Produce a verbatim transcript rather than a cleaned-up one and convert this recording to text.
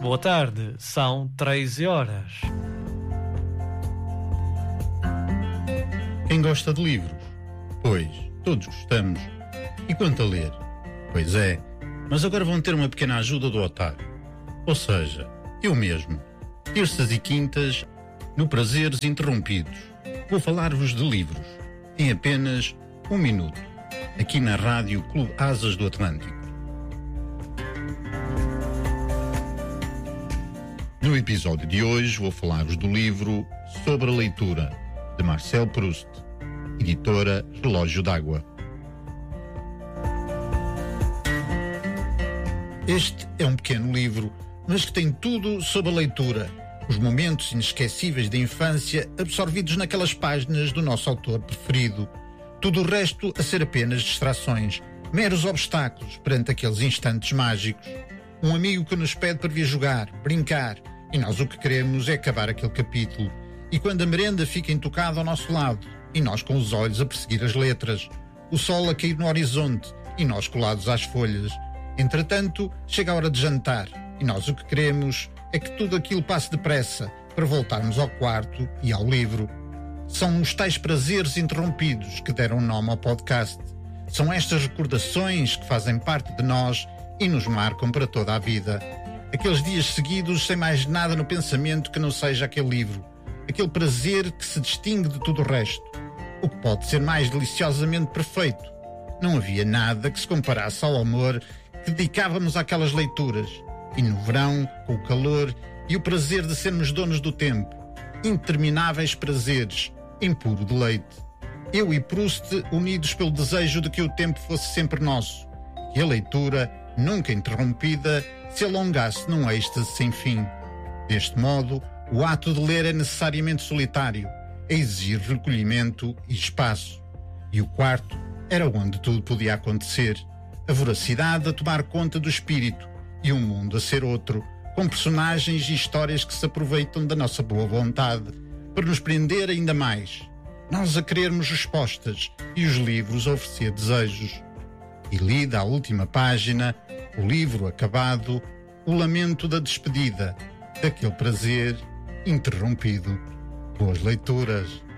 Boa tarde, são treze horas. Quem gosta de livros? Pois, todos gostamos. E quanto a ler? Pois é, mas agora vão ter uma pequena ajuda do Otário. Ou seja, eu mesmo, terças e quintas, no Prazeres Interrompidos, vou falar-vos de livros, em apenas um minuto, aqui na Rádio Clube Asas do Atlântico. No episódio de hoje vou falar-vos do livro Sobre a Leitura, de Marcel Proust, editora Relógio d'Água. Este é um pequeno livro, mas que tem tudo sobre a leitura, os momentos inesquecíveis da infância absorvidos naquelas páginas do nosso autor preferido. Tudo o resto a ser apenas distrações, meros obstáculos perante aqueles instantes mágicos. Um amigo que nos pede para vir jogar, brincar, e nós o que queremos é acabar aquele capítulo. E quando a merenda fica intocada ao nosso lado, e nós com os olhos a perseguir as letras, o sol a cair no horizonte, e nós colados às folhas. Entretanto, chega a hora de jantar, e nós o que queremos é que tudo aquilo passe depressa, para voltarmos ao quarto e ao livro. São os tais prazeres interrompidos que deram nome ao podcast. São estas recordações que fazem parte de nós e nos marcam para toda a vida. Aqueles dias seguidos sem mais nada no pensamento que não seja aquele livro. Aquele prazer que se distingue de tudo o resto. O que pode ser mais deliciosamente perfeito. Não havia nada que se comparasse ao amor que dedicávamos àquelas leituras. E no verão, com o calor e o prazer de sermos donos do tempo. Intermináveis prazeres, em puro deleite. Eu e Proust unidos pelo desejo de que o tempo fosse sempre nosso. E a leitura, nunca interrompida, se alongasse num êxtase sem fim. Deste modo, o ato de ler é necessariamente solitário, a exigir recolhimento e espaço. E o quarto era onde tudo podia acontecer. A voracidade a tomar conta do espírito e um mundo a ser outro, com personagens e histórias que se aproveitam da nossa boa vontade para nos prender ainda mais. Nós a querermos respostas e os livros a oferecer desejos. E lida a última página, o livro acabado, o lamento da despedida, daquele prazer interrompido. Boas leituras.